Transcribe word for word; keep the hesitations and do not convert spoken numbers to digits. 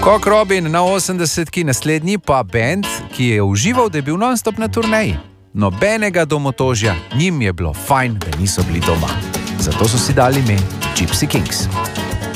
Kok Robin na osemdesetki, naslednji pa band, ki je užival, da je bil non-stop na turneji. Nobenega domotožja, njim je bilo fajn, da niso bili doma. Zato so si dali ime Gypsy Kings.